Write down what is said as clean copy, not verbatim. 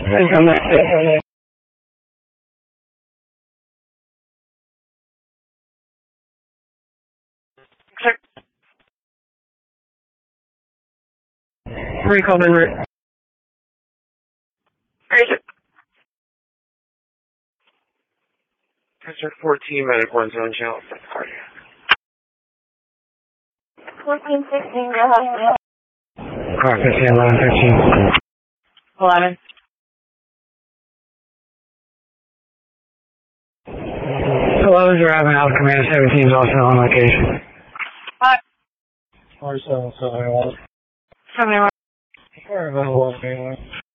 Recall number. District 14, medic 1 zone channel. 1416, go ahead. Car 15, 11, 13. 11. Is arriving out of command. 17 is also on location. 5. Or 7, 71. 71. We're available.